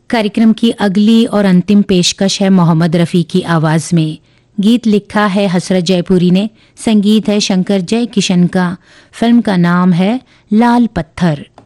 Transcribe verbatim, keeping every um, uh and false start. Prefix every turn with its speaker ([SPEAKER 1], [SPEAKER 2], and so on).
[SPEAKER 1] कार्यक्रम की अगली और अंतिम पेशकश है मोहम्मद रफ़ी की आवाज़ में। गीत लिखा है हसरत जयपुरी ने, संगीत है शंकर जय किशन का। फिल्म का नाम है लाल पत्थर।